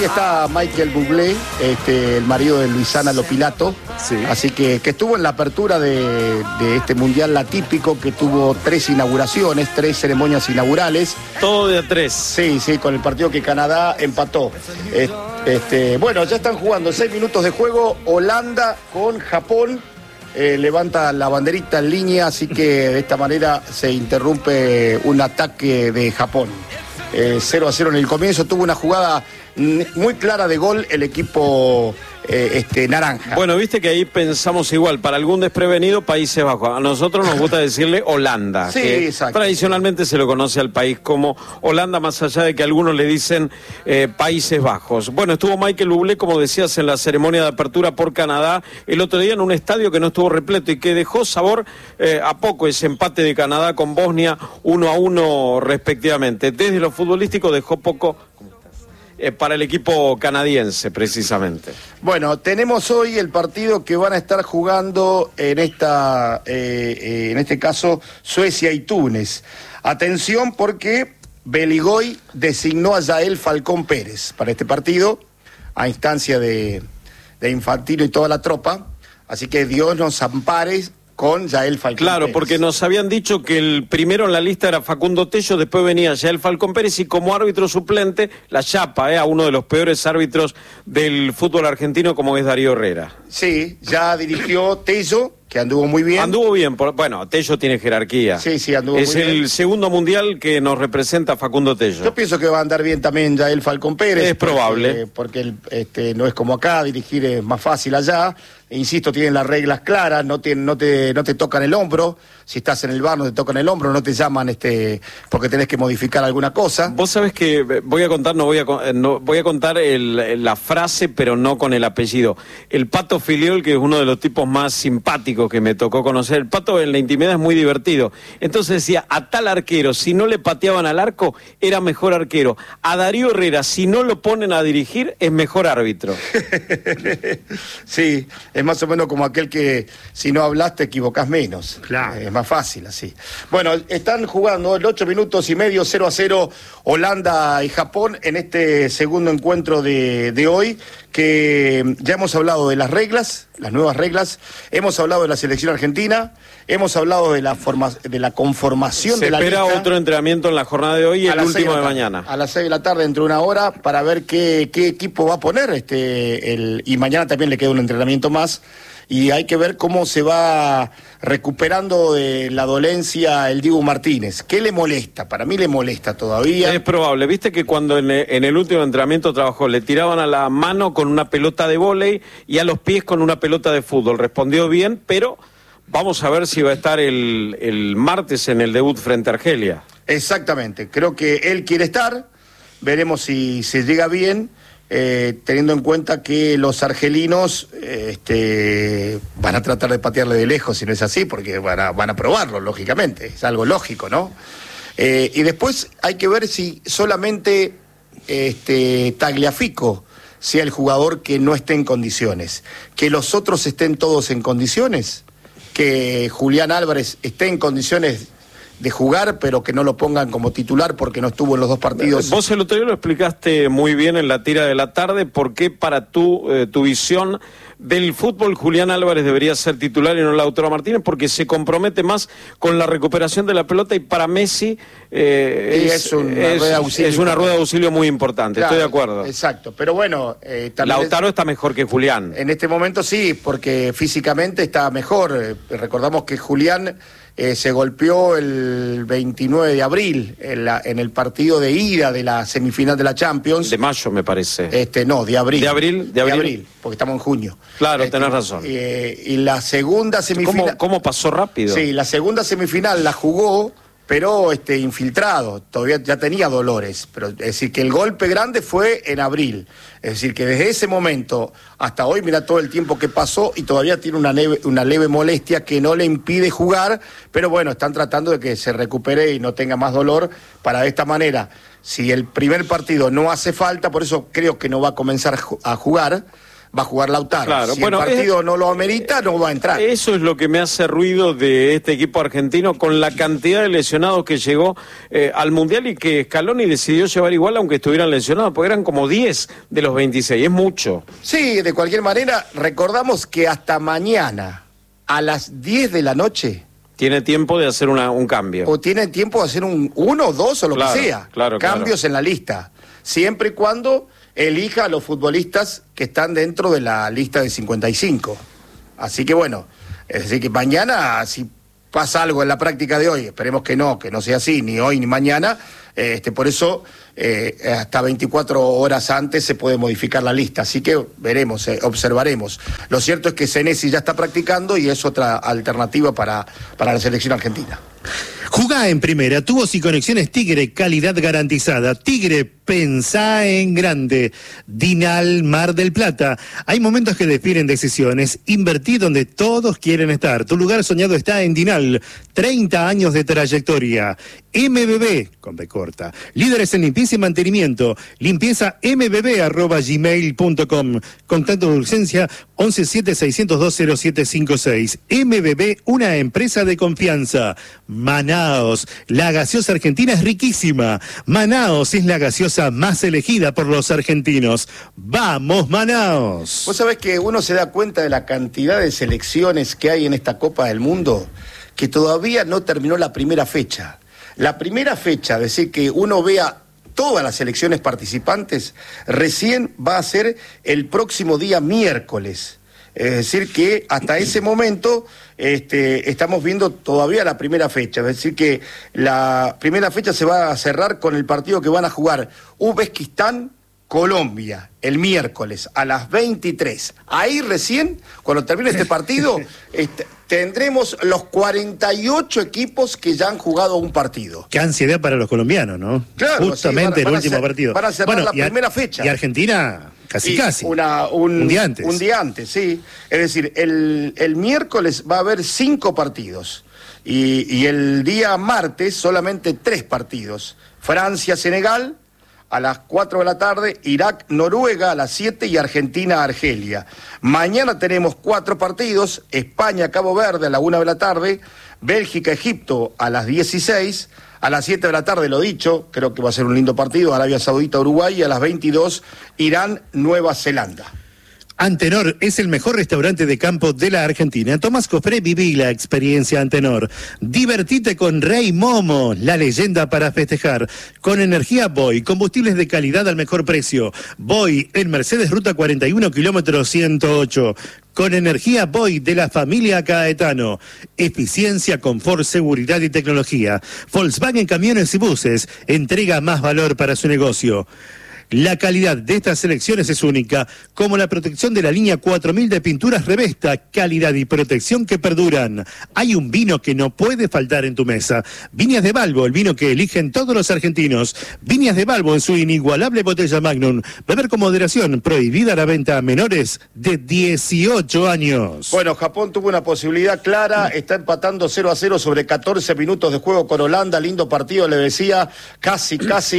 Hoy está Michael Bublé, el marido de Luisana Lopilato, Sí. así que estuvo en la apertura de este mundial atípico, que tuvo 3 inauguraciones, 3 ceremonias inaugurales. Todo de a 3. Sí, con el partido que Canadá empató. Bueno, ya están jugando 6 minutos de juego, Holanda con Japón. Levanta la banderita en línea, así que de esta manera se interrumpe un ataque de Japón. 0-0 en el comienzo, tuvo una jugada muy clara de gol el equipo naranja. Bueno, viste que ahí pensamos igual, para algún desprevenido, Países Bajos. A nosotros nos gusta decirle Holanda, Sí, que exacto. tradicionalmente se lo conoce al país como Holanda, más allá de que algunos le dicen Países Bajos. Bueno, estuvo Michael Bublé, como decías, en la ceremonia de apertura por Canadá, el otro día en un estadio que no estuvo repleto y que dejó sabor a poco ese empate de Canadá con Bosnia 1-1 respectivamente. Desde lo futbolístico dejó poco para el equipo canadiense, precisamente. Bueno, tenemos hoy el partido que van a estar jugando en este caso Suecia y Túnez. Atención, porque Beligoy designó a Yael Falcón Pérez para este partido, a instancia de Infantino y toda la tropa, así que Dios nos ampare con Yael Falcón Claro, Pérez. porque nos habían dicho que el primero en la lista era Facundo Tello, después venía Yael Falcón Pérez y como árbitro suplente, la chapa a uno de los peores árbitros del fútbol argentino como es Darío Herrera. Sí, ya dirigió Tello, que anduvo muy bien. Anduvo bien, bueno, Tello tiene jerarquía. Sí, anduvo es muy bien. Es el segundo mundial que nos representa Facundo Tello. Yo pienso que va a andar bien también Yael Falcón Pérez. Es probable. Porque no es como acá, dirigir es más fácil allá. Insisto, tienen las reglas claras, no te tocan el hombro. Si estás en el bar no te tocan el hombro, no te llaman porque tenés que modificar alguna cosa. Vos sabés que voy a contar la frase, pero no con el apellido. El Pato Filiol, que es uno de los tipos más simpáticos que me tocó conocer. El Pato en la intimidad es muy divertido. Entonces decía, a tal arquero, si no le pateaban al arco, era mejor arquero. A Darío Herrera, si no lo ponen a dirigir, es mejor árbitro. Sí, es más o menos como aquel que si no hablas te equivocás menos. Claro. Es más fácil así. Bueno, están jugando el 8 minutos y medio, 0-0 Holanda y Japón en este segundo encuentro de hoy, que ya hemos hablado de las reglas, las nuevas reglas, hemos hablado de la selección argentina, hemos hablado de la conformación de la lista. Se espera otro entrenamiento en la jornada de hoy y el último de mañana. A las 6 de la tarde, dentro de una hora, para ver qué equipo va a poner. Y mañana también le queda un entrenamiento más. Y hay que ver cómo se va recuperando de la dolencia el Dibu Martínez. ¿Qué le molesta? Para mí le molesta todavía. Es probable. Viste que cuando en el último entrenamiento trabajó, le tiraban a la mano con una pelota de vóley y a los pies con una pelota de fútbol. Respondió bien, pero vamos a ver si va a estar el martes en el debut frente a Argelia. Exactamente. Creo que él quiere estar. Veremos si se llega bien. Teniendo en cuenta que los argelinos van a tratar de patearle de lejos, si no es así, porque van a probarlo, lógicamente, es algo lógico, ¿no? Y después hay que ver si solamente Tagliafico sea el jugador que no esté en condiciones, que los otros estén todos en condiciones, que Julián Álvarez esté en condiciones de jugar, pero que no lo pongan como titular porque no estuvo en los 2 partidos. Vos el otro día lo explicaste muy bien en la tira de la tarde, por qué para tu visión del fútbol Julián Álvarez debería ser titular y no Lautaro Martínez, porque se compromete más con la recuperación de la pelota y para Messi es una rueda de auxilio muy importante, claro, estoy de acuerdo. Exacto, pero bueno... Lautaro está mejor que Julián. En este momento sí, porque físicamente está mejor. Recordamos que Julián se golpeó el 29 de abril en el partido de ida de la semifinal de la Champions. De mayo, me parece. No, de abril. ¿De abril? De abril, porque estamos en junio. Claro, tenés razón. Y la segunda semifinal... ¿Cómo pasó rápido? Sí, la segunda semifinal la jugó, pero infiltrado, todavía ya tenía dolores, pero es decir que el golpe grande fue en abril, es decir que desde ese momento hasta hoy, mira todo el tiempo que pasó y todavía tiene una leve molestia que no le impide jugar, pero bueno, están tratando de que se recupere y no tenga más dolor para de esta manera, si el primer partido no hace falta, por eso creo que no va a comenzar a jugar, va a jugar Lautaro. Claro, si bueno, el partido no lo amerita, no va a entrar. Eso es lo que me hace ruido de este equipo argentino, con la cantidad de lesionados que llegó al Mundial y que Scaloni decidió llevar igual aunque estuvieran lesionados, porque eran como 10 de los 26, es mucho. Sí, de cualquier manera, recordamos que hasta mañana, a las 10 de la noche... Tiene tiempo de hacer un cambio. O tiene tiempo de hacer uno, dos o lo que sea. Cambios en la lista. Siempre y cuando elija a los futbolistas que están dentro de la lista de 55. Así que bueno, es decir que mañana, si pasa algo en la práctica de hoy, esperemos que no sea así, ni hoy ni mañana, por eso hasta 24 horas antes se puede modificar la lista, así que veremos, observaremos. Lo cierto es que Senesi ya está practicando y es otra alternativa para la selección argentina. Jugá en primera, tubos y conexiones Tigre, calidad garantizada. Tigre, pensá en grande. Dinal Mar del Plata. Hay momentos que definen decisiones. Invertí donde todos quieren estar. Tu lugar soñado está en Dinal. 30 años de trayectoria. MBB, con B corta. Líderes en limpieza y mantenimiento. Limpieza mbb@gmail.com. Contacto de urgencia 117-602-0756. MBB, una empresa de confianza. Manaos, la gaseosa argentina es riquísima. Manaos es la gaseosa más elegida por los argentinos. ¡Vamos, Manaos! Vos sabés que uno se da cuenta de la cantidad de selecciones que hay en esta Copa del Mundo, que todavía no terminó la primera fecha. La primera fecha, es decir, que uno vea todas las selecciones participantes, recién va a ser el próximo día miércoles. Es decir que hasta ese momento estamos viendo todavía la primera fecha. Es decir que la primera fecha se va a cerrar con el partido que van a jugar Uzbekistán, Colombia, el miércoles a las 23. Ahí recién, cuando termine este partido, tendremos los 48 equipos que ya han jugado un partido. Qué ansiedad para los colombianos, ¿no? Claro, justamente sí, el último partido. Van a cerrar la primera fecha. Y Argentina... Casi. Un día antes. Un día antes, sí. Es decir, el miércoles va a haber 5 partidos. Y el día martes solamente 3 partidos. Francia-Senegal a las 4 de la tarde, Irak-Noruega a las 7 y Argentina-Argelia. Mañana tenemos 4 partidos, España-Cabo Verde a la 1 de la tarde, Bélgica-Egipto a las 16, a las 7 de la tarde, lo dicho, creo que va a ser un lindo partido, Arabia Saudita-Uruguay, y a las 22, Irán-Nueva Zelanda. Antenor es el mejor restaurante de campo de la Argentina. Tomás Cofré, viví la experiencia Antenor. Divertite con Rey Momo, la leyenda para festejar. Con energía Boy, combustibles de calidad al mejor precio. Boy en Mercedes Ruta 41, kilómetro 108. Con energía Boy de la familia Caetano. Eficiencia, confort, seguridad y tecnología. Volkswagen Camiones y Buses entrega más valor para su negocio. La calidad de estas selecciones es única, como la protección de la línea 4000 de pinturas Revesta, calidad y protección que perduran. Hay un vino que no puede faltar en tu mesa. Viñas de Balbo, el vino que eligen todos los argentinos. Viñas de Balbo en su inigualable botella Magnum. Beber con moderación, prohibida la venta a menores de 18 años. Bueno, Japón tuvo una posibilidad clara, está empatando 0-0 sobre 14 minutos de juego con Holanda, lindo partido, le decía, casi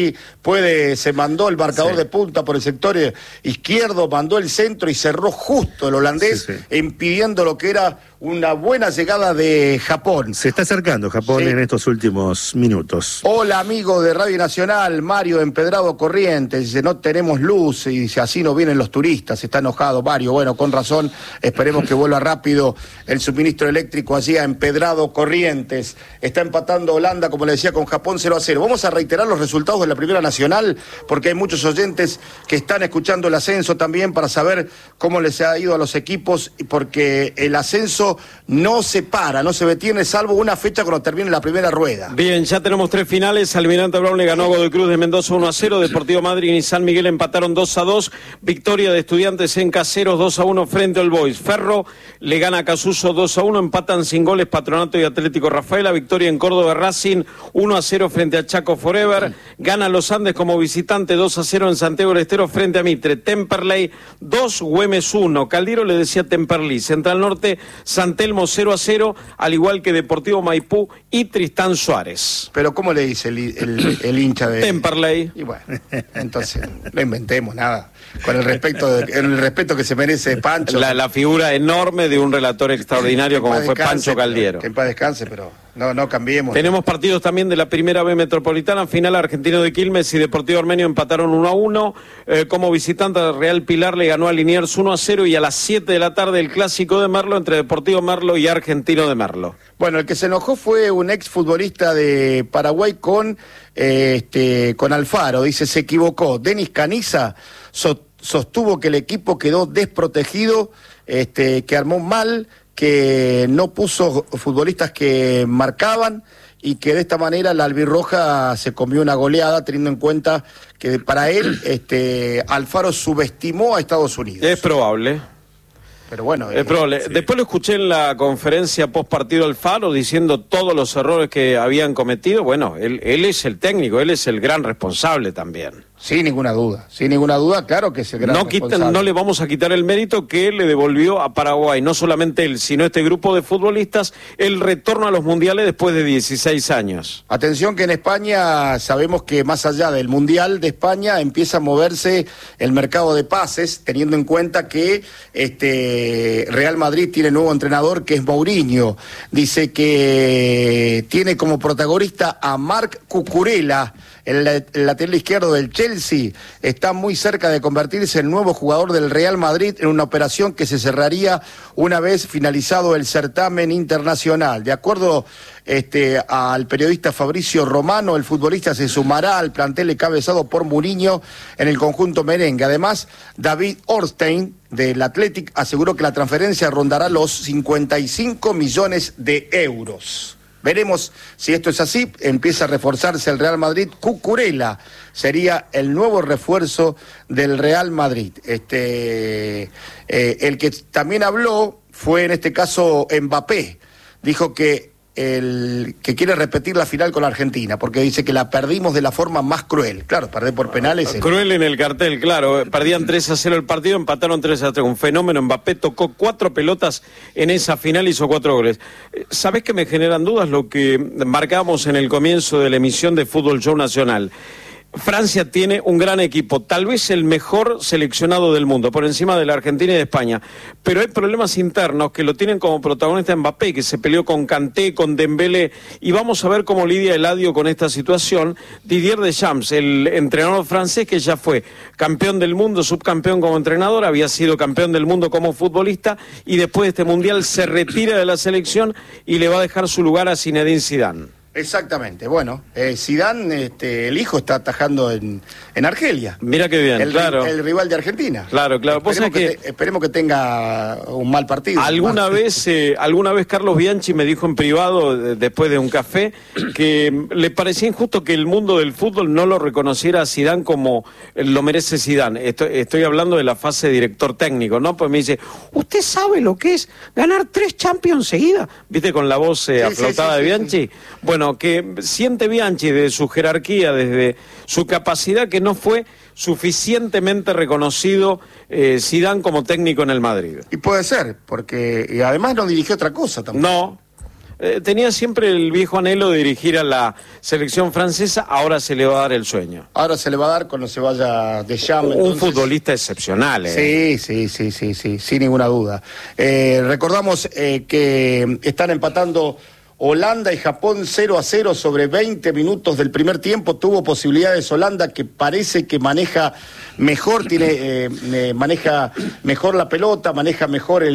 se mandó el marcador de punta por el sector izquierdo, mandó el centro y cerró justo el holandés, impidiendo lo que era una buena llegada de Japón. Se está acercando Japón en estos últimos minutos. Hola, amigo de Radio Nacional, Mario Empedrado Corrientes, dice, no tenemos luz, y dice, así no vienen los turistas, está enojado Mario. Bueno, con razón, esperemos que vuelva rápido el suministro eléctrico allí a Empedrado Corrientes. Está empatando Holanda, como le decía, con Japón 0-0. Vamos a reiterar los resultados de la Primera Nacional, porque hay muchos oyentes que están escuchando el ascenso también para saber cómo les ha ido a los equipos, porque el ascenso no se para, no se detiene, salvo una fecha cuando termine la primera rueda. Bien, ya tenemos 3 finales. Almirante Brown le ganó a Godoy Cruz de Mendoza 1-0. Deportivo Madrid y San Miguel empataron 2-2. Victoria de Estudiantes en Caseros 2-1 frente al Boys. Ferro le gana a Casuso 2-1. Empatan sin goles Patronato y Atlético Rafaela. Victoria en Córdoba Racing 1-0 frente a Chaco Forever. Gana Los Andes como visitante 2-0 en Santiago del Estero frente a Mitre. Temperley 2, Güemes 1. Caldiro le decía Temperley. Central Norte San Telmo 0-0, al igual que Deportivo Maipú y Tristán Suárez. Pero ¿cómo le dice el hincha de Temperley? Y bueno, entonces no inventemos nada. Con el respeto que se merece Pancho. La figura enorme de un relator extraordinario como fue Pancho Caldiero. Que en paz descanse, pero no cambiemos. Tenemos partidos también de la Primera B Metropolitana. Final, Argentino de Quilmes y Deportivo Armenio empataron 1-1. Como visitante, Real Pilar le ganó a Liniers 1-0. Y a las 7 de la tarde el clásico de Merlo entre Deportivo Merlo y Argentino de Merlo. Bueno, el que se enojó fue un exfutbolista de Paraguay con Alfaro. Dice, se equivocó. Denis Caniza sostuvo que el equipo quedó desprotegido, que armó mal, que no puso futbolistas que marcaban y que de esta manera la albirroja se comió una goleada, teniendo en cuenta que para él Alfaro subestimó a Estados Unidos. Es probable. Pero bueno, es probable. Después lo escuché en la conferencia post partido Alfaro diciendo todos los errores que habían cometido. Bueno, él es el técnico, él es el gran responsable también. Sin ninguna duda, claro que es el gran responsable. No le vamos a quitar el mérito que le devolvió a Paraguay, no solamente él, sino este grupo de futbolistas, el retorno a los mundiales después de 16 años. Atención que en España sabemos que más allá del Mundial de España empieza a moverse el mercado de pases, teniendo en cuenta que Real Madrid tiene nuevo entrenador que es Mourinho. Dice que tiene como protagonista a Marc Cucurella, el lateral izquierdo del Chelsea. Está muy cerca de convertirse en el nuevo jugador del Real Madrid en una operación que se cerraría una vez finalizado el certamen internacional. De acuerdo al periodista Fabricio Romano, el futbolista se sumará al plantel encabezado por Mourinho en el conjunto merengue. Además, David Ornstein del Athletic aseguró que la transferencia rondará los 55 millones de euros. Veremos si esto es así, empieza a reforzarse el Real Madrid. Cucurella sería el nuevo refuerzo del Real Madrid. El que también habló fue en este caso Mbappé. Dijo que quiere repetir la final con la Argentina, porque dice que la perdimos de la forma más cruel. Claro, perder por penales. Cruel en el cartel, claro. Perdían 3-0 el partido, empataron 3-3. Un fenómeno. Mbappé tocó 4 pelotas en esa final, hizo 4 goles. ¿Sabés que me generan dudas lo que marcábamos en el comienzo de la emisión de Fútbol Show Nacional? Francia tiene un gran equipo, tal vez el mejor seleccionado del mundo, por encima de la Argentina y de España, pero hay problemas internos que lo tienen como protagonista Mbappé, que se peleó con Kanté, con Dembélé, y vamos a ver cómo lidia Eladio con esta situación. Didier Deschamps, el entrenador francés que ya fue campeón del mundo, subcampeón como entrenador, había sido campeón del mundo como futbolista, y después de este mundial se retira de la selección y le va a dejar su lugar a Zinedine Zidane. Exactamente, bueno, Zidane, el hijo está atajando en Argelia. Mira qué bien, claro. El rival de Argentina. Claro. Esperemos que tenga un mal partido. Alguna vez Carlos Bianchi me dijo en privado, después de un café, que le parecía injusto que el mundo del fútbol no lo reconociera a Zidane como lo merece Zidane. Estoy hablando de la fase de director técnico, ¿no? Pues me dice, ¿usted sabe lo que es ganar 3 Champions seguidas? ¿Viste con la voz aflautada de Bianchi? Sí. Bueno, que siente Bianchi de su jerarquía, desde su capacidad, que no fue suficientemente reconocido Zidane como técnico en el Madrid. Y puede ser, porque además no dirigió otra cosa tampoco. No, tenía siempre el viejo anhelo de dirigir a la selección francesa, ahora se le va a dar el sueño. Ahora se le va a dar cuando se vaya Deschamps. Un futbolista excepcional. Sí, sin ninguna duda. Recordamos que están empatando Holanda y Japón 0-0 sobre 20 minutos del primer tiempo. Tuvo posibilidades Holanda, que parece que maneja mejor, maneja mejor la pelota, maneja mejor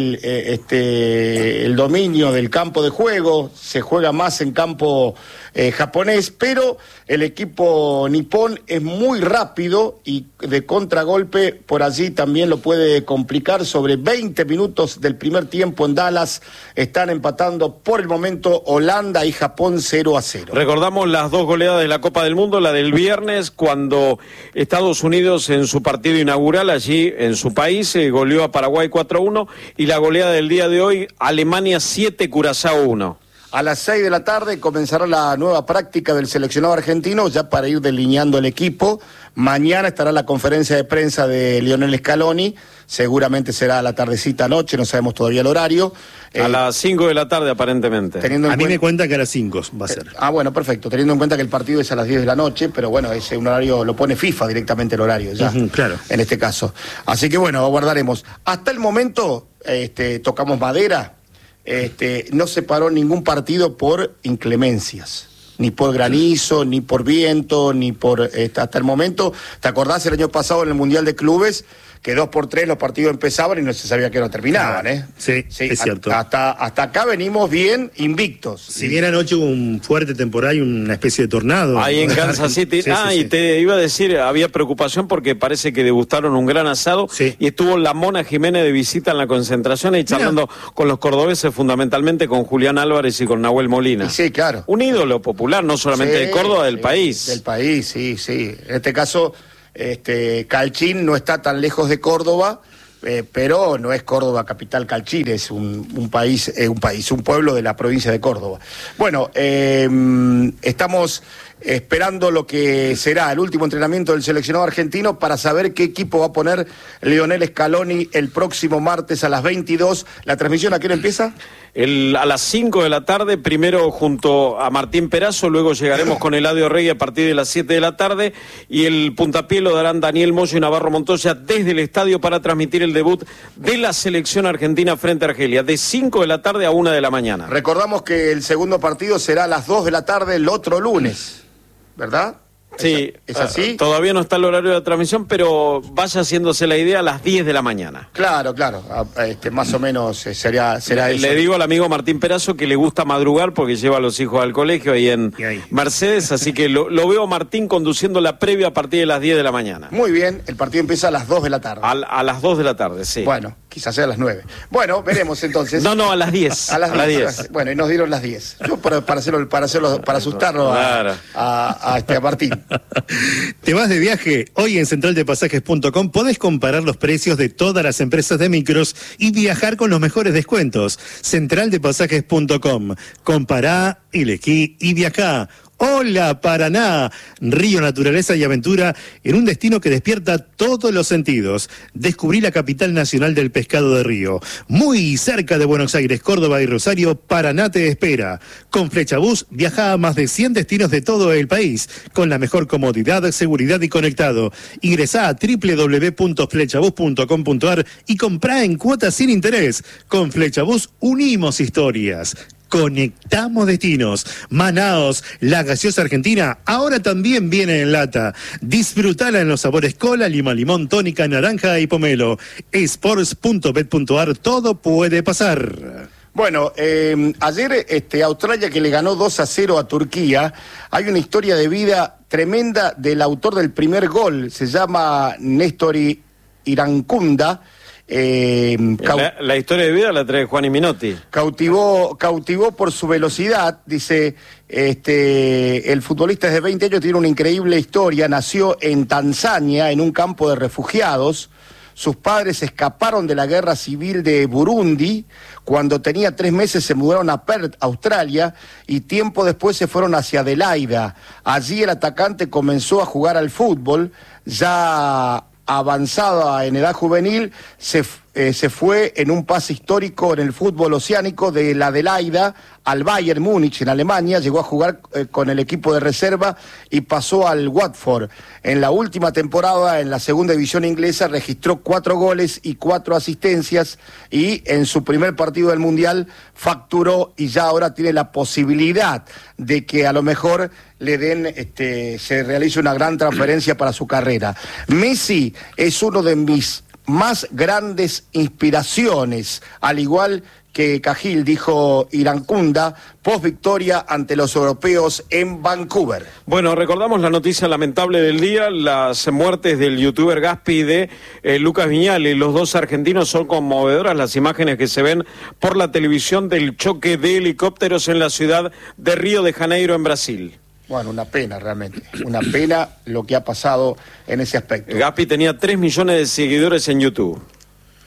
el dominio del campo de juego, se juega más en campo japonés, pero el equipo nipón es muy rápido y de contragolpe por allí también lo puede complicar. Sobre 20 minutos del primer tiempo en Dallas están empatando por el momento Holanda y Japón 0-0. Recordamos las 2 goleadas de la Copa del Mundo, la del viernes cuando Estados Unidos en su partido inaugural allí en su país goleó a Paraguay 4-1, y la goleada del día de hoy, Alemania 7, Curazao 1. A las 6 de la tarde comenzará la nueva práctica del seleccionado argentino, ya para ir delineando el equipo. Mañana estará la conferencia de prensa de Lionel Scaloni, seguramente será a la tardecita noche, no sabemos todavía el horario. A las 5 de la tarde, aparentemente. A mí me cuenta que a las 5 va a ser. Bueno, perfecto, teniendo en cuenta que el partido es a las 10 de la noche, pero bueno, ese un horario, lo pone FIFA directamente el horario, ya, claro. En este caso. Así que bueno, aguardaremos. Hasta el momento, tocamos madera. No se paró ningún partido por inclemencias, ni por granizo, ni por viento, ni por hasta el momento. ¿Te acordás el año pasado en el Mundial de Clubes que 2-3 los partidos empezaban y no se sabía que no terminaban? Sí, es cierto. Hasta acá venimos bien invictos. Si bien anoche hubo un fuerte temporal y una especie de tornado. Ahí en Kansas City. Y te iba a decir, había preocupación porque parece que degustaron un gran asado y estuvo la Mona Jiménez de visita en la concentración y charlando con los cordobeses, fundamentalmente con Julián Álvarez y con Nahuel Molina. Y sí, claro. Un ídolo popular, no solamente de Córdoba, del país. Del país, sí. En este caso, Calchín no está tan lejos de Córdoba, pero no es Córdoba capital Calchín, es un pueblo de la provincia de Córdoba. Bueno, estamos esperando lo que será el último entrenamiento del seleccionado argentino para saber qué equipo va a poner Lionel Scaloni el próximo martes a las 22. ¿La transmisión a qué hora empieza? A las 5 de la tarde, primero junto a Martín Perazo, luego llegaremos con Eladio Rey a partir de las 7 de la tarde y el puntapié lo darán Daniel Moyo y Navarro Montoya desde el estadio para transmitir el debut de la selección argentina frente a Argelia, de 5 de la tarde a 1 de la mañana. Recordamos que el segundo partido será a las 2 de la tarde el otro lunes, ¿verdad? Sí, ¿Es así? Todavía no está el horario de la transmisión, pero vaya haciéndose la idea a las 10 de la mañana. Claro, más o menos será eso. Le digo al amigo Martín Perazo que le gusta madrugar porque lleva a los hijos al colegio ahí en Mercedes, así que lo veo a Martín conduciendo la previa a partir de las 10 de la mañana. Muy bien, el partido empieza a las 2 de la tarde. A las 2 de la tarde, sí. Bueno, quizás sea a las 9. Bueno, veremos entonces. No, a las 10. A las 10. Bueno, y nos dieron las 10. Yo para asustarlo a Martín. ¿Te vas de viaje? Hoy en centraldepasajes.com podés comparar los precios de todas las empresas de micros y viajar con los mejores descuentos. Centraldepasajes.com. Compará, elegí y viajá. Hola Paraná, río, naturaleza y aventura en un destino que despierta todos los sentidos. Descubrí la capital nacional del pescado de río. Muy cerca de Buenos Aires, Córdoba y Rosario, Paraná te espera. Con Flechabús viaja a más de 100 destinos de todo el país, con la mejor comodidad, seguridad y conectado. Ingresá a www.flechabús.com.ar y comprá en cuotas sin interés. Con Flechabús unimos historias. Conectamos destinos. Manaos, la gaseosa argentina, ahora también viene en lata. Disfrutala en los sabores cola, lima, limón, tónica, naranja y pomelo. Sports.bet.ar, todo puede pasar. Bueno, ayer Australia que le ganó 2-0 a Turquía, hay una historia de vida tremenda del autor del primer gol, se llama Néstor Irankunda. La historia de vida la trae Juan Minotti. Cautivó por su velocidad, dice, el futbolista es de 20 años, tiene una increíble historia, nació en Tanzania, en un campo de refugiados. Sus padres escaparon de la guerra civil de Burundi. Cuando tenía 3 meses se mudaron a Perth, Australia, y tiempo después se fueron hacia Adelaida. Allí el atacante comenzó a jugar al fútbol, ya avanzada en edad juvenil, se fue en un pase histórico en el fútbol oceánico de la Adelaida al Bayern Múnich en Alemania, llegó a jugar con el equipo de reserva y pasó al Watford. En la última temporada, en la segunda división inglesa, registró 4 goles y 4 asistencias y en su primer partido del Mundial facturó y ya ahora tiene la posibilidad de que a lo mejor le den, se realice una gran transferencia para su carrera. Messi es uno de mis más grandes inspiraciones, al igual que Cahill, dijo Irankunda, post victoria ante los europeos en Vancouver. Bueno, recordamos la noticia lamentable del día, las muertes del youtuber Gaspi y de Lucas Viñales. Los dos argentinos son conmovedoras las imágenes que se ven por la televisión del choque de helicópteros en la ciudad de Río de Janeiro, en Brasil. Bueno, una pena realmente, una pena lo que ha pasado en ese aspecto. Gaspi tenía 3 millones de seguidores en YouTube.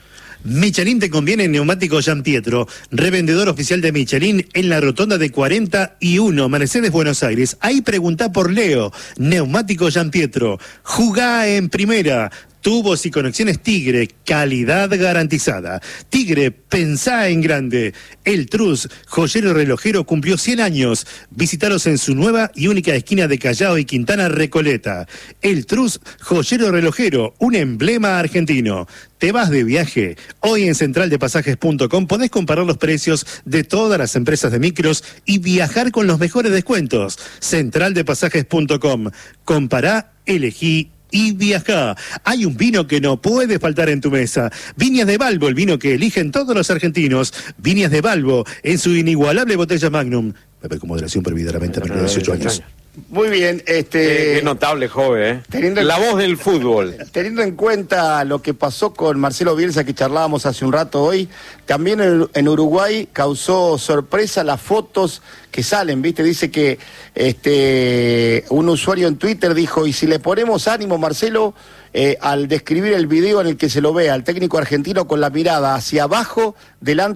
Michelin te conviene en Neumáticos Giampietro, revendedor oficial de Michelin en la rotonda de 41, Mercedes, Buenos Aires. Ahí preguntá por Leo. Neumáticos Giampietro, jugá en primera. Tubos y conexiones Tigre, calidad garantizada. Tigre, pensá en grande. El Trus, joyero relojero, cumplió 100 años. Visítalos en su nueva y única esquina de Callao y Quintana Recoleta. El Trus, joyero relojero, un emblema argentino. ¿Te vas de viaje? Hoy en centraldepasajes.com podés comparar los precios de todas las empresas de micros y viajar con los mejores descuentos. Centraldepasajes.com. Compará, elegí y viajá. Hay un vino que no puede faltar en tu mesa. Viñas de Balbo, el vino que eligen todos los argentinos. Viñas de Balbo, en su inigualable botella Magnum. Beber con moderación, prohibida a la venta a menores de 18 años. Muy bien, Qué notable, joven, la voz del fútbol. Teniendo en cuenta lo que pasó con Marcelo Bielsa, que charlábamos hace un rato hoy, también en Uruguay causó sorpresa las fotos que salen, ¿viste? Dice que un usuario en Twitter dijo, y si le ponemos ánimo, Marcelo, al describir el video en el que se lo ve al técnico argentino con la mirada hacia abajo, delante